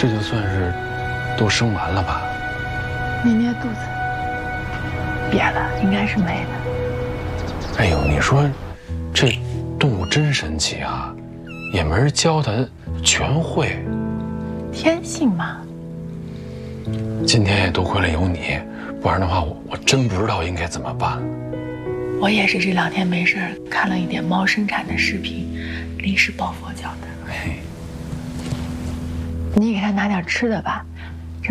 这就算是都生完了吧？ 你捏肚子，别了，应该是没的。 哎呦，你说这动物真神奇啊，也没人教它，全会。 天性嘛。 今天也多亏了有你，不然的话我真不知道应该怎么办。 我也是这2天没事看了一点猫生产的视频，临时抱佛脚的。 嘿， 你给它拿点吃的吧，